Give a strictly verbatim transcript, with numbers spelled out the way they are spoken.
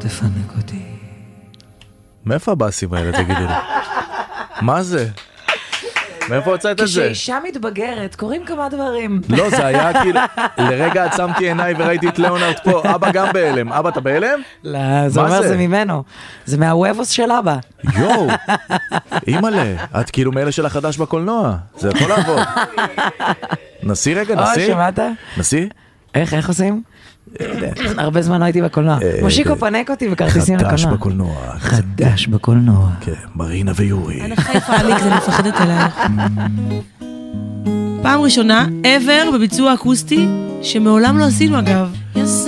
תפנק אותי. מאיפה הבאסים האלה, תגידו לי? מה זה? מאיפה הוצאת את זה? כשאישה מתבגרת, קוראים כמה דברים. לא, זה היה כאילו, לרגע עצמתי עיניי וראיתי את ליאונרד פה, אבא גם בהלם. אבא, אתה בהלם? לא, זה אומר זה ממנו. זה מהוובוס של אבא. יואו, אימא'לה, את כאילו מאלה של החדש בקולנוע. זה יכול לעבוד. נסי רגע, נסי. או, שמעת? נסי? איך, איך עושים? הרבה זמן לא הייתי בקולנוע. מושיקו פנק אותי בכרטיסים לקולנוע. חדש בקולנוע. חדש בקולנוע. כן, מרינה ויורי. אני חיפה עליק, זה מפחדת אלייך. פעם ראשונה, ever, בביצוע אקוסטי, שמעולם לא עשינו אגב.